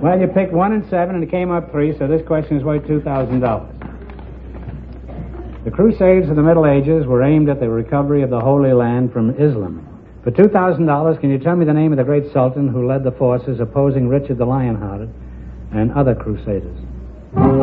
Well, you picked 1 and 7, and it came up 3, so this question is worth $2,000. The Crusades of the Middle Ages were aimed at the recovery of the Holy Land from Islam. For $2,000, can you tell me the name of the great sultan who led the forces opposing Richard the Lionhearted and other crusaders?